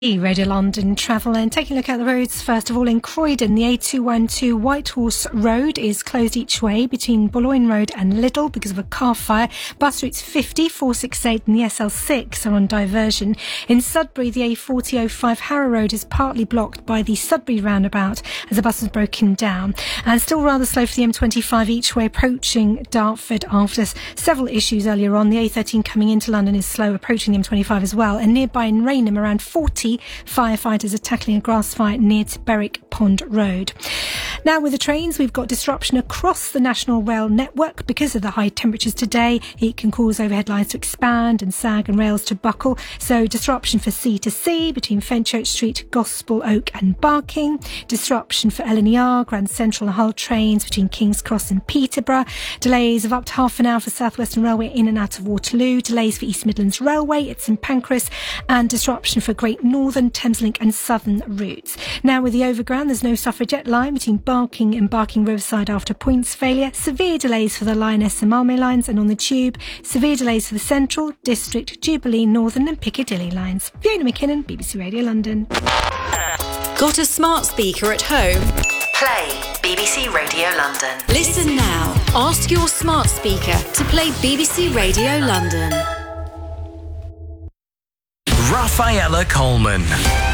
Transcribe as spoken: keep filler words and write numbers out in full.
Radio London travel and taking a look at the roads. First of all, in Croydon, the A two twelve Whitehorse Road is closed each way between Boulogne Road and Liddell because of a car fire. Bus routes fifty, four sixty-eight and the S L six are on diversion. In Sudbury, the A forty oh five Harrow Road is partly blocked by the Sudbury roundabout as a bus is broken down. And still rather slow for the M twenty-five each way approaching Dartford after several issues earlier on. The A thirteen coming into London is slow approaching the M twenty-five as well. And nearby in Rainham, around forty firefighters are tackling a grass fire near to Berwick Pond Road. Now with the trains, we've got disruption across the National Rail network because of the high temperatures today. It can cause overhead lines to expand and sag and rails to buckle. So disruption for C to C between Fenchurch Street, Gospel Oak and Barking. Disruption for L N E R, Grand Central and Hull trains between King's Cross and Peterborough. Delays of up to half an hour for South Western Railway in and out of Waterloo. Delays for East Midlands Railway at St Pancras. And disruption for Great Northern, Thameslink and Southern routes. Now with the overground, there's no Suffragette line between Barking and Barking Riverside after points failure. Severe delays for the Lioness and Malmö lines, and on the Tube, severe delays for the Central, District, Jubilee, Northern and Piccadilly lines. Fiona McKinnon, B B C Radio London. Got a smart speaker at home? Play B B C Radio London. Listen now. Ask your smart speaker to play B B C Radio London. Rafaela Coleman.